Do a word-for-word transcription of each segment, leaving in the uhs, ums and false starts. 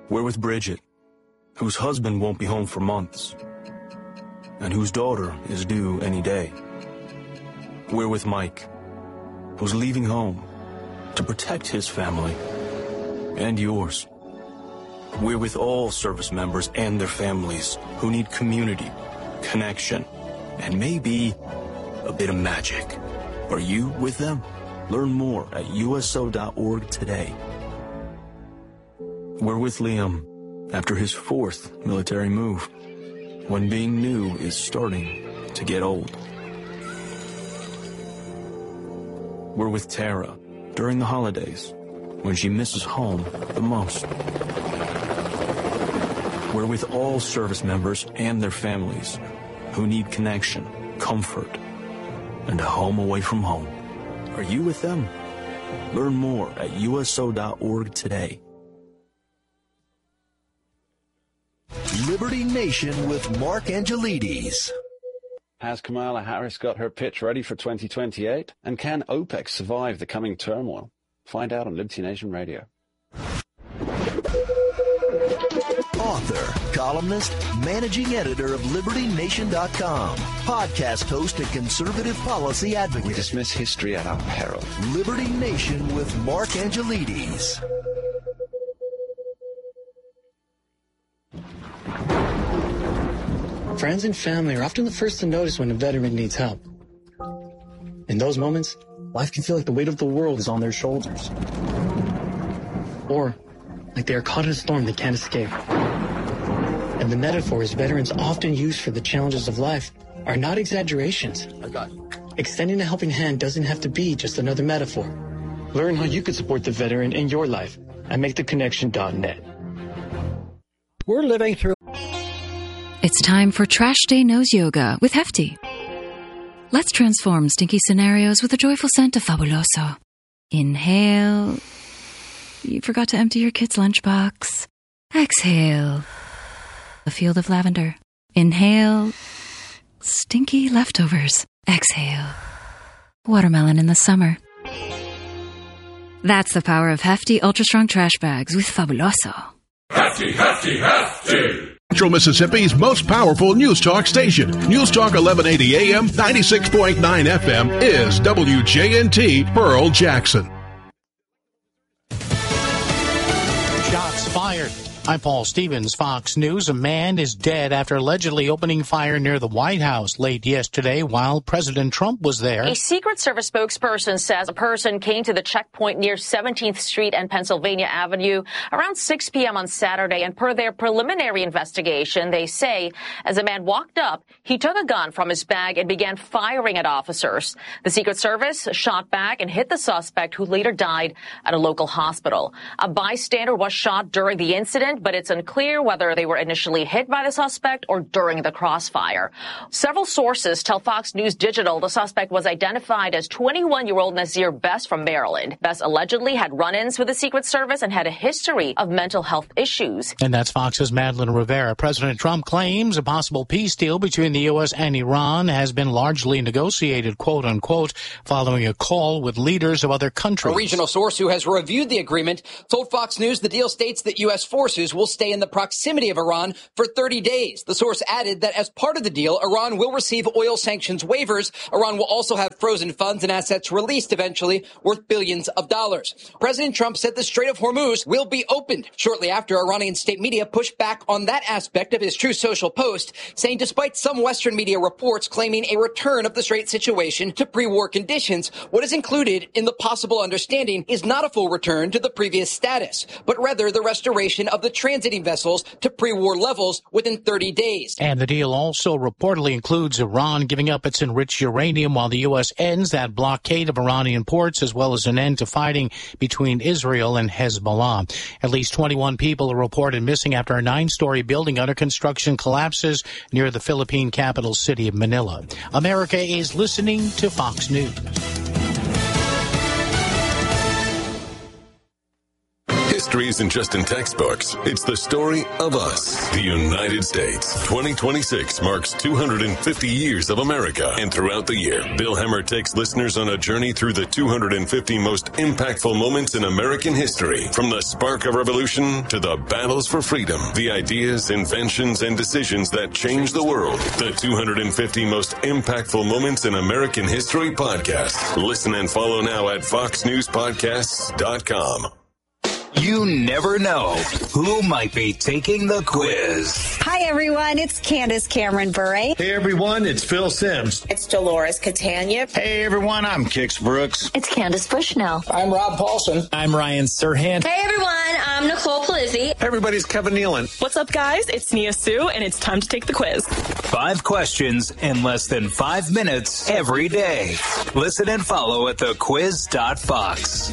We're with Bridget, whose husband won't be home for months, and whose daughter is due any day. We're with Mike, who's leaving home to protect his family and yours. We're with all service members and their families who need community, connection, and maybe a bit of magic. Are you with them? Learn more at U S O dot org today. We're with Liam after his fourth military move, when being new is starting to get old. We're with Tara during the holidays, when she misses home the most. We're with all service members and their families who need connection, comfort, and a home away from home. Are you with them? Learn more at U S O dot org today. Liberty Nation with Mark Angelides. Has Kamala Harris got her pitch ready for twenty twenty-eight? And can OPEC survive the coming turmoil? Find out on Liberty Nation Radio. Author, columnist, managing editor of Liberty Nation dot com, podcast host and conservative policy advocate. We dismiss history at our peril. Liberty Nation with Mark Angelides. Friends and family are often the first to notice when a veteran needs help. In those moments, life can feel like the weight of the world is on their shoulders. Or like they are caught in a storm they can't escape. And the metaphors veterans often use for the challenges of life are not exaggerations. I got you. Extending a helping hand doesn't have to be just another metaphor. Learn how you can support the veteran in your life at make the connection dot net. We're living through... It's time for Trash Day Nose Yoga with Hefty. Let's transform stinky scenarios with a joyful scent of Fabuloso. Inhale. You forgot to empty your kid's lunchbox. Exhale. A field of lavender. Inhale. Stinky leftovers. Exhale. Watermelon in the summer. That's the power of Hefty Ultra Strong Trash Bags with Fabuloso. Hefty, Hefty, Hefty! Central Mississippi's most powerful news talk station. News Talk eleven eighty A M, ninety-six point nine F M is W J N T Pearl Jackson. Shots fired. I'm Paul Stevens, Fox News. A man is dead after allegedly opening fire near the White House late yesterday while President Trump was there. A Secret Service spokesperson says a person came to the checkpoint near seventeenth Street and Pennsylvania Avenue around six p.m. on Saturday, and per their preliminary investigation, they say as a man walked up, he took a gun from his bag and began firing at officers. The Secret Service shot back and hit the suspect, who later died at a local hospital. A bystander was shot during the incident, but it's unclear whether they were initially hit by the suspect or during the crossfire. Several sources tell Fox News Digital the suspect was identified as twenty-one-year-old Nazir Best from Maryland. Best allegedly had run-ins with the Secret Service and had a history of mental health issues. And that's Fox's Madeline Rivera. President Trump claims a possible peace deal between the U S and Iran has been largely negotiated, quote unquote, following a call with leaders of other countries. A regional source who has reviewed the agreement told Fox News the deal states that U S forces will stay in the proximity of Iran for thirty days. The source added that as part of the deal, Iran will receive oil sanctions waivers. Iran will also have frozen funds and assets released eventually worth billions of dollars. President Trump said the Strait of Hormuz will be opened. Shortly after, Iranian state media pushed back on that aspect of his Truth Social post, saying despite some Western media reports claiming a return of the Strait situation to pre-war conditions, what is included in the possible understanding is not a full return to the previous status, but rather the restoration of the transiting vessels to pre-war levels within thirty days. And the deal also reportedly includes Iran giving up its enriched uranium while the U S ends that blockade of Iranian ports, as well as an end to fighting between Israel and Hezbollah. At least twenty-one people are reported missing after a nine-story building under construction collapses near the Philippine capital city of Manila. America is listening to Fox News. History isn't just in textbooks. It's the story of us, the United States. twenty twenty-six marks two hundred fifty years of America. And throughout the year, Bill Hemmer takes listeners on a journey through the two hundred fifty most impactful moments in American history. From the spark of revolution to the battles for freedom, the ideas, inventions, and decisions that changed the world. The two hundred fifty most impactful moments in American history podcast. Listen and follow now at fox news podcasts dot com. You never know who might be taking the quiz. Hi, everyone. It's Candace Cameron Bure. Hey, everyone. It's Phil Sims. It's Dolores Catania. Hey, everyone. I'm Kix Brooks. It's Candace Bushnell. I'm Rob Paulson. I'm Ryan Serhant. Hey, everyone. I'm Nicole Palizzi. Hey, everybody's Kevin Nealon. What's up, guys? It's Nia Sue, and it's time to take the quiz. Five questions in less than five minutes every day. Listen and follow at the quiz dot fox.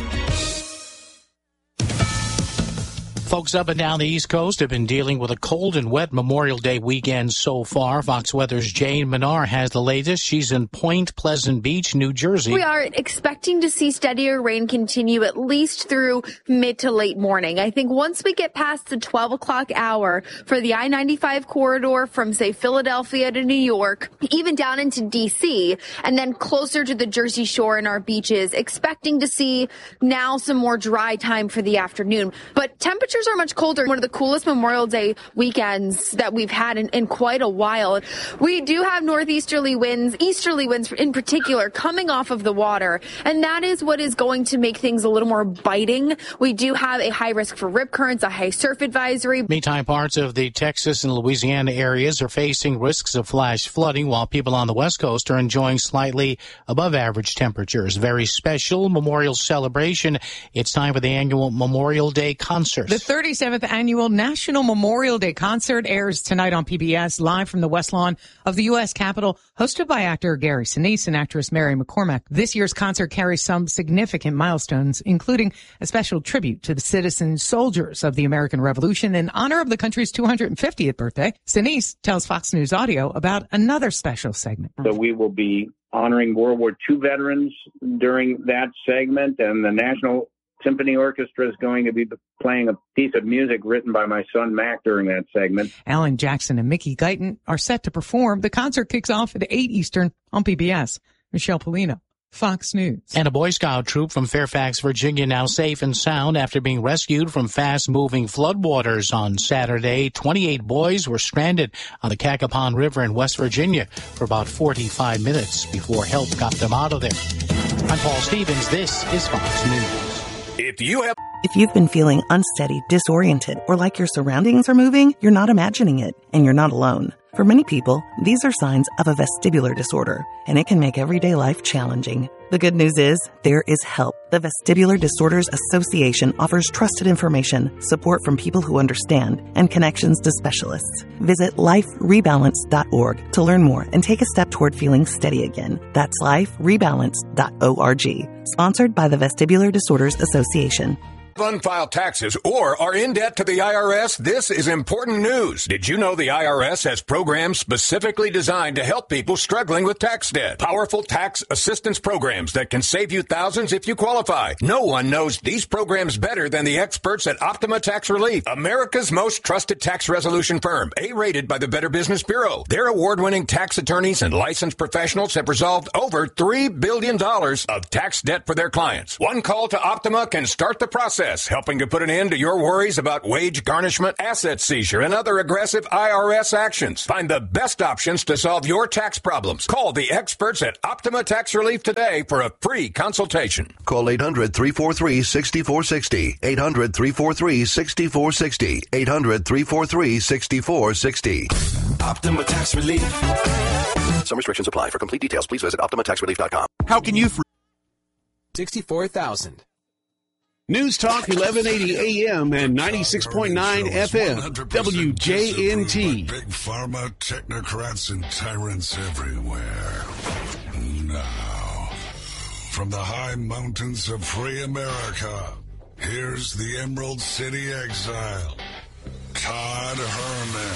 Folks up and down the East Coast have been dealing with a cold and wet Memorial Day weekend so far. Fox Weather's Jane Menard has the latest. She's in Point Pleasant Beach, New Jersey. We are expecting to see steadier rain continue at least through mid to late morning. I think once we get past the twelve o'clock hour for the I ninety-five corridor from, say, Philadelphia to New York, even down into D C, and then closer to the Jersey Shore and our beaches, expecting to see now some more dry time for the afternoon. But temperatures are much colder. One of the coolest Memorial Day weekends that we've had in, in quite a while. We do have northeasterly winds, easterly winds in particular, coming off of the water, and that is what is going to make things a little more biting. We do have a high risk for rip currents, a high surf advisory. Meantime, parts of the Texas and Louisiana areas are facing risks of flash flooding, while people on the West Coast are enjoying slightly above average temperatures. Very special memorial celebration. It's time for the annual Memorial Day concert. The thirty-seventh Annual National Memorial Day Concert airs tonight on P B S, live from the West Lawn of the U S Capitol, hosted by actor Gary Sinise and actress Mary McCormack. This year's concert carries some significant milestones, including a special tribute to the citizen soldiers of the American Revolution in honor of the country's two hundred fiftieth birthday. Sinise tells Fox News Audio about another special segment. So we will be honoring World War Two veterans during that segment, and the National Symphony Orchestra is going to be playing a piece of music written by my son Mac during that segment. Alan Jackson and Mickey Guyton are set to perform. The concert kicks off at eight Eastern on P B S. Michelle Polino, Fox News. And a Boy Scout troop from Fairfax, Virginia, now safe and sound after being rescued from fast-moving floodwaters on Saturday. twenty-eight boys were stranded on the Cacapon River in West Virginia for about forty-five minutes before help got them out of there. I'm Paul Stevens. This is Fox News. If you have If you've been feeling unsteady, disoriented, or like your surroundings are moving, you're not imagining it, and you're not alone. For many people, these are signs of a vestibular disorder, and it can make everyday life challenging. The good news is, there is help. The Vestibular Disorders Association offers trusted information, support from people who understand, and connections to specialists. Visit life rebalance dot org to learn more and take a step toward feeling steady again. That's life rebalance dot org. Sponsored by the Vestibular Disorders Association. unfiled taxes or are in debt to the I R S, this is important news. Did you know the I R S has programs specifically designed to help people struggling with tax debt? Powerful tax assistance programs that can save you thousands if you qualify. No one knows these programs better than the experts at Optima Tax Relief, America's most trusted tax resolution firm, A-rated by the Better Business Bureau. Their award-winning tax attorneys and licensed professionals have resolved over three billion dollars of tax debt for their clients. One call to Optima can start the process, helping to put an end to your worries about wage garnishment, asset seizure, and other aggressive I R S actions. Find the best options to solve your tax problems. Call the experts at Optima Tax Relief today for a free consultation. Call eight hundred, three four three, six four six zero. eight hundred, three four three, six four six zero. eight hundred, three four three, six four six zero. Optima Tax Relief. Some restrictions apply. For complete details, please visit optima tax relief dot com. How can you... Free- sixty-four thousand. News Talk eleven eighty A M and ninety-six point nine F M. W J N T. Big pharma, technocrats, and tyrants everywhere. Now, from the high mountains of free America, here's the Emerald City exile, Todd Herman.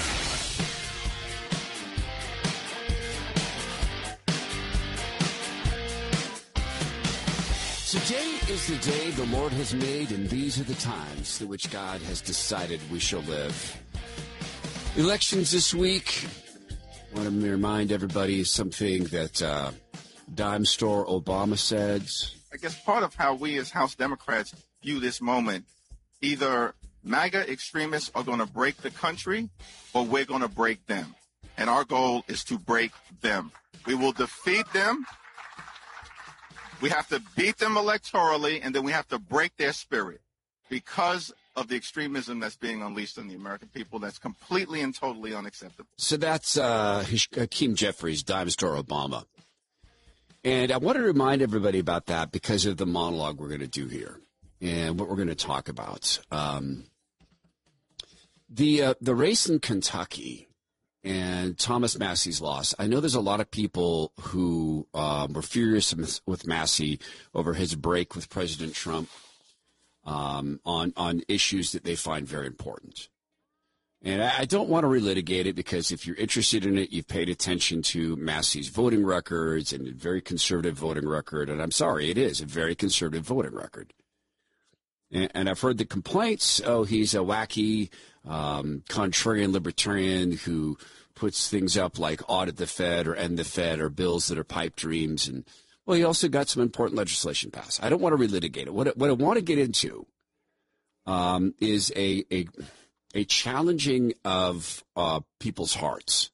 Today is the day the Lord has made, and these are the times in which God has decided we shall live. Elections this week. I want to remind everybody something that uh, Dime Store Obama said. I guess part of how we as House Democrats view this moment, either MAGA extremists are going to break the country or we're going to break them. And our goal is to break them. We will defeat them. We have to beat them electorally, and then we have to break their spirit because of the extremism that's being unleashed on the American people. That's completely and totally unacceptable. So that's uh, Hakeem Jeffries, Dime Store Obama. And I want to remind everybody about that because of the monologue we're going to do here and what we're going to talk about. Um, the uh, the race in Kentucky and Thomas Massey's loss. I know there's a lot of people who um, were furious with Massey over his break with President Trump um, on on issues that they find very important. And I, I don't want to relitigate it because if you're interested in it, you've paid attention to Massey's voting records and a very conservative voting record. And I'm sorry, it is a very conservative voting record. And, and I've heard the complaints, oh, he's a wacky, um, contrarian libertarian who puts things up like audit the Fed or end the Fed or bills that are pipe dreams. And, well, he also got some important legislation passed. I don't want to relitigate it. What, I- what I want to get into um, is a, a a challenging of uh, people's hearts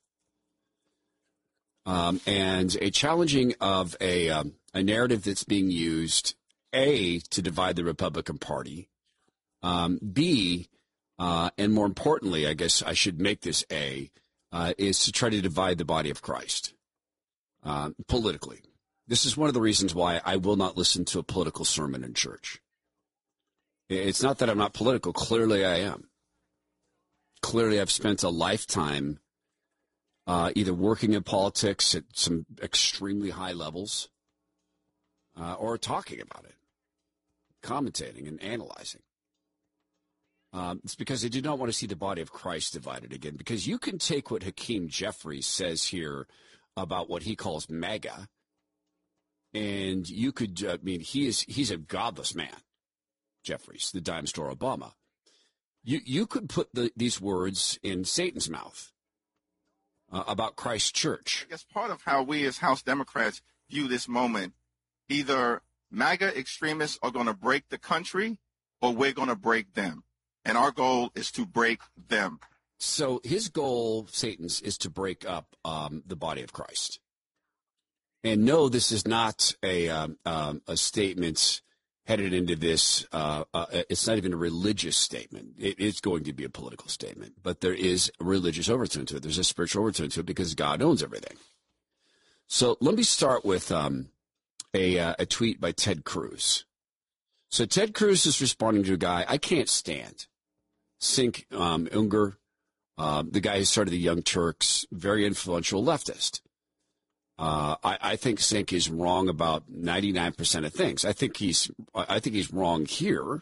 um, and a challenging of a, um, a narrative that's being used, A, to divide the Republican Party, um, B, uh, and more importantly, I guess I should make this A, uh, is to try to divide the body of Christ um, politically. This is one of the reasons why I will not listen to a political sermon in church. It's not that I'm not political. Clearly I am. Clearly I've spent a lifetime uh, either working in politics at some extremely high levels uh, or talking about it, commentating and analyzing. Um, it's because I do not want to see the body of Christ divided again, because you can take what Hakeem Jeffries says here about what he calls MAGA, and you could, uh, I mean, he is, he's a godless man, Jeffries, the Dime Store Obama. You you could put the, these words in Satan's mouth uh, about Christ's church. I guess part of how we as House Democrats view this moment, either MAGA extremists are going to break the country or we're going to break them. And our goal is to break them. So his goal, Satan's, is to break up um, the body of Christ. And no, this is not a um, um, a statement headed into this. Uh, uh, it's not even a religious statement. It is going to be a political statement, but there is a religious overtone to it. There's a spiritual overtone to it because God owns everything. So let me start with um, a, uh, a tweet by Ted Cruz. So Ted Cruz is responding to a guy I can't stand. Cenk um, Uygur, uh, the guy who started the Young Turks, very influential leftist. Uh, I, I think Cenk is wrong about ninety-nine percent of things. I think he's, I think he's wrong here.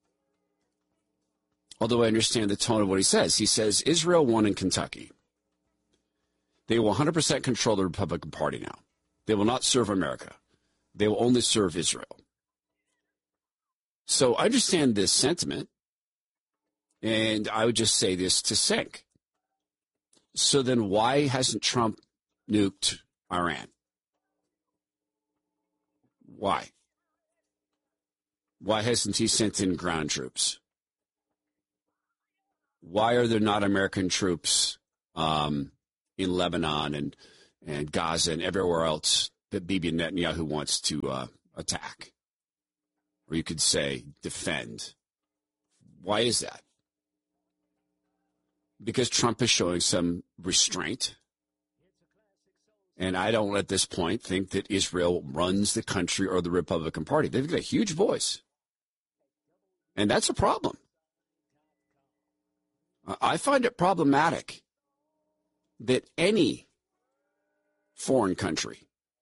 Although I understand the tone of what he says. He says Israel won in Kentucky. They will one hundred percent control the Republican Party now. They will not serve America. They will only serve Israel. So I understand this sentiment. And I would just say this to Cenk. So then why hasn't Trump nuked Iran? Why? Why hasn't he sent in ground troops? Why are there not American troops um, in Lebanon and, and Gaza and everywhere else that Bibi Netanyahu wants to uh, attack? Or you could say defend. Why is that? Because Trump is showing some restraint. And I don't at this point think that Israel runs the country or the Republican Party. They've got a huge voice. And that's a problem. I find it problematic that any foreign country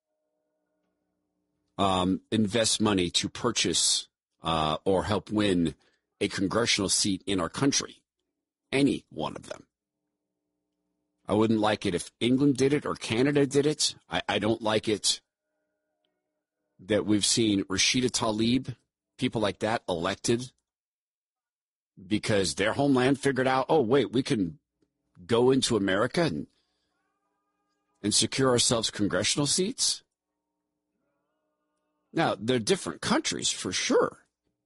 um, invests money to purchase uh, or help win a congressional seat in our country. Any one of them. I wouldn't like it if England did it or Canada did it. I, I don't like it that we've seen Rashida Tlaib, people like that, elected because their homeland figured out, oh, wait, we can go into America and, and secure ourselves congressional seats? Now, they're different countries for sure.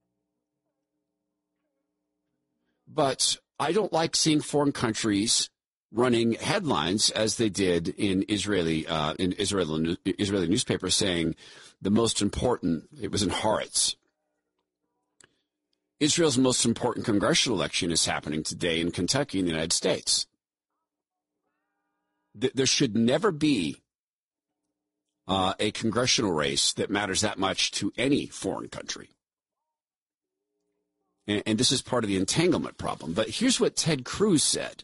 But I don't like seeing foreign countries running headlines as they did in Israeli uh, in Israeli Israeli newspapers saying the most important. It was in Haaretz. Israel's most important congressional election is happening today in Kentucky in the United States. Th- there should never be uh, a congressional race that matters that much to any foreign country. And, and this is part of the entanglement problem. But here's what Ted Cruz said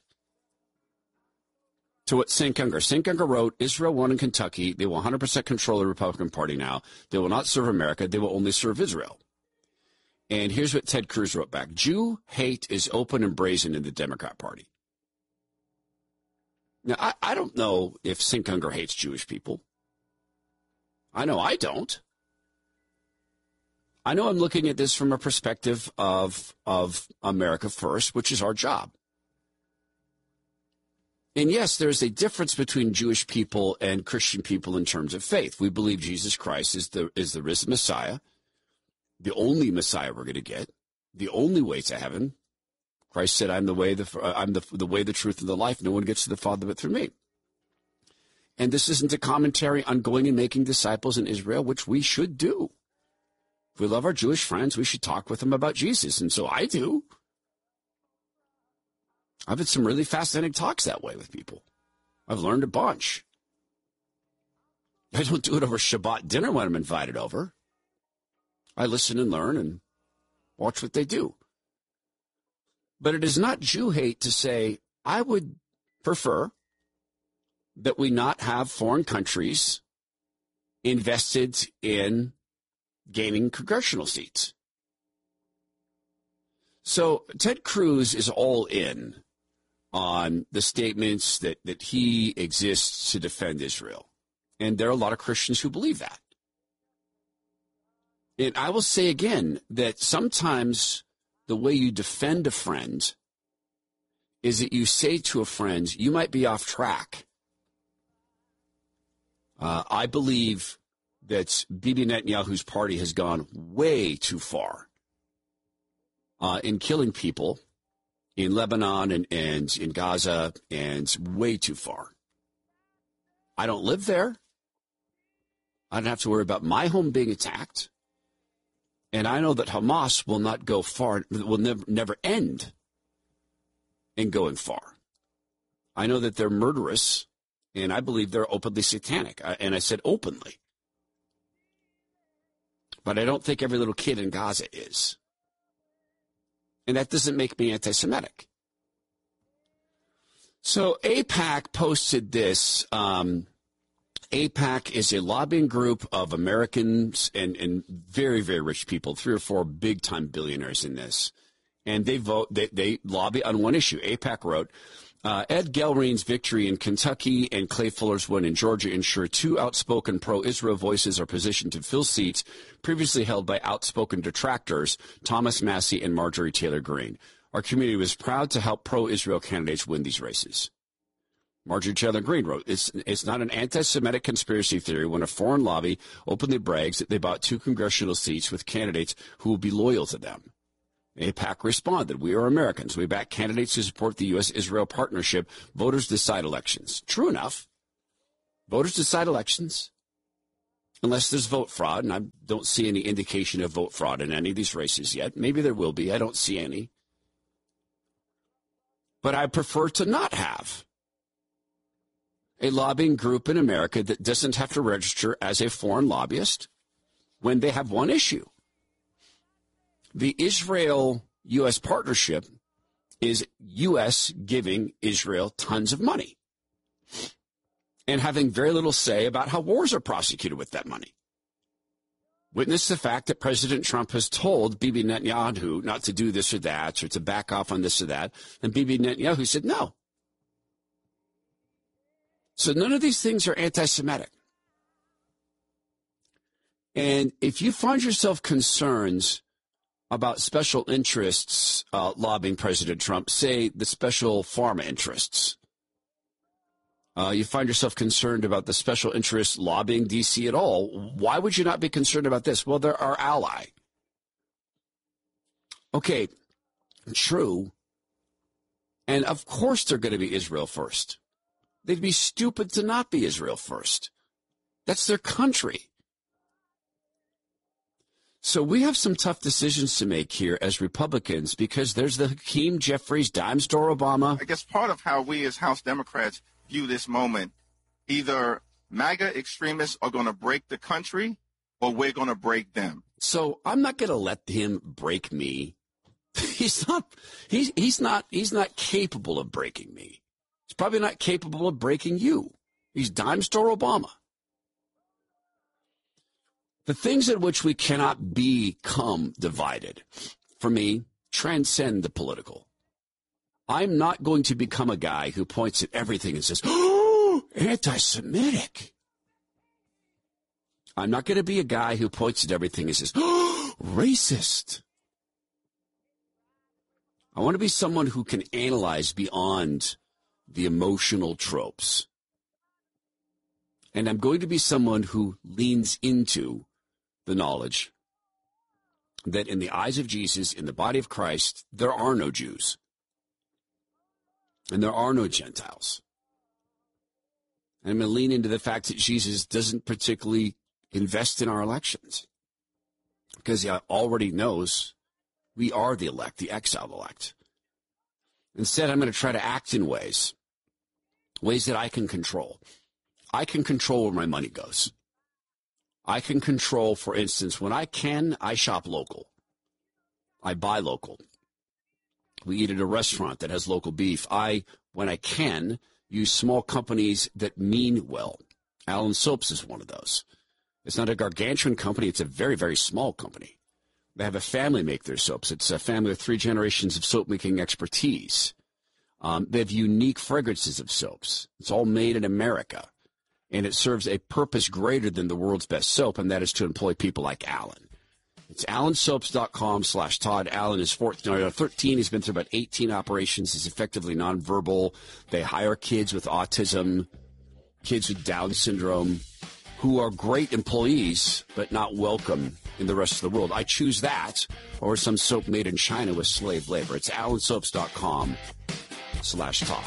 to what Cenk Uygur. Cenk Uygur wrote, Israel won in Kentucky. They will one hundred percent control the Republican Party now. They will not serve America. They will only serve Israel. And here's what Ted Cruz wrote back. Jew hate is open and brazen in the Democrat Party. Now, I, I don't know if Cenk Uygur hates Jewish people. I know I don't. I know I'm looking at this from a perspective of, of America first, which is our job. And yes, there's a difference between Jewish people and Christian people in terms of faith. We believe Jesus Christ is the is the risen Messiah, the only Messiah we're going to get, the only way to heaven. Christ said, "I'm the way, the I'm the the way, the truth, and the life. No one gets to the Father but through me." And this isn't a commentary on going and making disciples in Israel, which we should do. If we love our Jewish friends, we should talk with them about Jesus, and so I do. I've had some really fascinating talks that way with people. I've learned a bunch. I don't do it over Shabbat dinner when I'm invited over. I listen and learn and watch what they do. But it is not Jew hate to say, I would prefer that we not have foreign countries invested in gaining congressional seats. So Ted Cruz is all in on the statements that, that he exists to defend Israel. And there are a lot of Christians who believe that. And I will say again that sometimes the way you defend a friend is that you say to a friend, you might be off track. Uh, I believe that Bibi Netanyahu's party has gone way too far uh, in killing people in Lebanon and, and in Gaza, and way too far. I don't live there. I don't have to worry about my home being attacked. And I know that Hamas will not go far, will never, never end in going far. I know that they're murderous, and I believe they're openly satanic. And I said openly. But I don't think every little kid in Gaza is. And that doesn't make me anti-Semitic. So AIPAC posted this. Um, AIPAC is a lobbying group of Americans and, and very, very rich people, three or four big-time billionaires in this. And they vote. They, they lobby on one issue. AIPAC wrote, uh, Ed Gelrein's victory in Kentucky and Clay Fuller's win in Georgia ensure two outspoken pro-Israel voices are positioned to fill seats previously held by outspoken detractors, Thomas Massie and Marjorie Taylor Greene. Our community was proud to help pro-Israel candidates win these races. Marjorie Taylor Greene wrote, it's, it's not an anti-Semitic conspiracy theory when a foreign lobby openly brags that they bought two congressional seats with candidates who will be loyal to them. AIPAC responded, we are Americans. We back candidates who support the U S Israel partnership. Voters decide elections. True enough. Voters decide elections. Unless there's vote fraud, and I don't see any indication of vote fraud in any of these races yet. Maybe there will be. I don't see any. But I prefer to not have a lobbying group in America that doesn't have to register as a foreign lobbyist when they have one issue. The Israel-U S partnership is U S giving Israel tons of money and having very little say about how wars are prosecuted with that money. Witness the fact that President Trump has told Bibi Netanyahu not to do this or that or to back off on this or that, and Bibi Netanyahu said no. So none of these things are anti-Semitic. And if you find yourself concerned about special interests uh, lobbying President Trump, say the special pharma interests, uh, you find yourself concerned about the special interests lobbying D C at all, why would you not be concerned about this? Well, they're our ally. Okay, true. And of course they're going to be Israel first. They'd be stupid to not be Israel first. That's their country. So we have some tough decisions to make here as Republicans because there's the Hakeem Jeffries, dime store Obama. I guess part of how we as House Democrats view this moment, either MAGA extremists are going to break the country or we're going to break them. So I'm not going to let him break me. He's not, he's, he's not, he's not capable of breaking me. He's probably not capable of breaking you. He's dime store Obama. The things in which we cannot become divided, for me, transcend the political. I'm not going to become a guy who points at everything and says, oh, anti-Semitic. I'm not going to be a guy who points at everything and says, oh, racist. I want to be someone who can analyze beyond the emotional tropes. And I'm going to be someone who leans into the knowledge that in the eyes of Jesus, in the body of Christ, there are no Jews. And there are no Gentiles. And I'm going to lean into the fact that Jesus doesn't particularly invest in our elections. Because he already knows we are the elect, the exiled elect. Instead, I'm going to try to act in ways, ways that I can control. I can control where my money goes. I can control, for instance, when I can, I shop local. I buy local. We eat at a restaurant that has local beef. I, when I can, use small companies that mean well. Allen Soaps is one of those. It's not a gargantuan company. It's a very, very small company. They have a family make their soaps. It's a family with three generations of soap-making expertise. Um, they have unique fragrances of soaps. It's all made in America. And it serves a purpose greater than the world's best soap, and that is to employ people like Allen. It's allen soaps dot com slash Todd. Allen is fourteen, thirteen. He's been through about eighteen operations. He's effectively nonverbal. They hire kids with autism, kids with Down syndrome, who are great employees, but not welcome in the rest of the world. I choose that or some soap made in China with slave labor. It's allen soaps dot com slash Todd.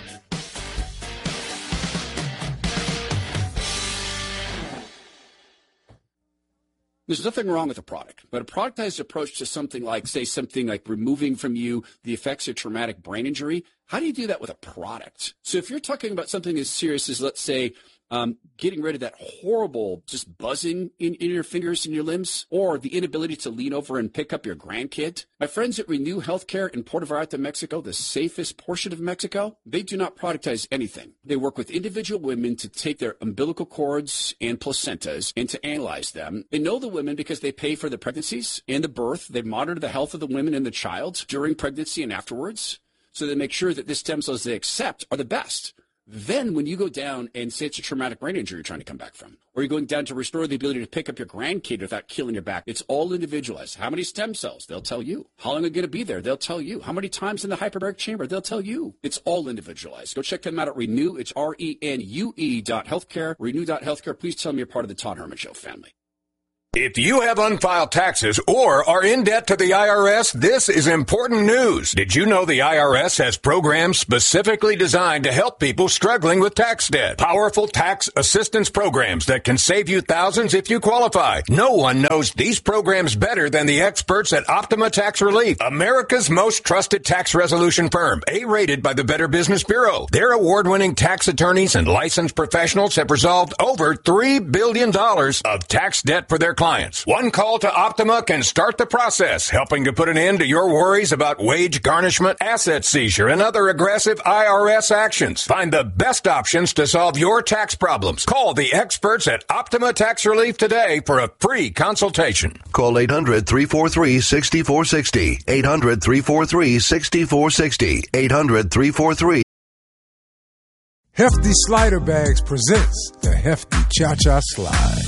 There's nothing wrong with a product, but a productized approach to something like, say, something like removing from you the effects of traumatic brain injury, how do you do that with a product? So if you're talking about something as serious as, let's say, um, getting rid of that horrible just buzzing in, in your fingers and your limbs, or the inability to lean over and pick up your grandkid, my friends at Renew Healthcare in Puerto Vallarta, Mexico, the safest portion of Mexico, they do not productize anything. They work with individual women to take their umbilical cords and placentas and to analyze them. They know the women because they pay for the pregnancies and the birth. They monitor the health of the women and the child during pregnancy and afterwards. So they make sure that the stem cells they accept are the best. Then when you go down and say it's a traumatic brain injury you're trying to come back from, or you're going down to restore the ability to pick up your grandkid without killing your back, it's all individualized. How many stem cells? They'll tell you. How long are they going to be there? They'll tell you. How many times in the hyperbaric chamber? They'll tell you. It's all individualized. Go check them out at Renew. It's R E N U E dot healthcare. Renew dot healthcare. Please tell me you're part of the Todd Herman Show family. If you have unfiled taxes or are in debt to the I R S, this is important news. Did you know the I R S has programs specifically designed to help people struggling with tax debt? Powerful tax assistance programs that can save you thousands if you qualify. No one knows these programs better than the experts at Optima Tax Relief, America's most trusted tax resolution firm, A-rated by the Better Business Bureau. Their award-winning tax attorneys and licensed professionals have resolved over three billion dollars of tax debt for their clients. Clients. One call to Optima can start the process, helping to put an end to your worries about wage garnishment, asset seizure, and other aggressive I R S actions. Find the best options to solve your tax problems. Call the experts at Optima Tax Relief today for a free consultation. Call eight hundred, three four three, six four six zero. eight hundred, three four three, six four six zero. eight hundred, three four three. Hefty Slider Bags presents the Hefty Cha-Cha Slide.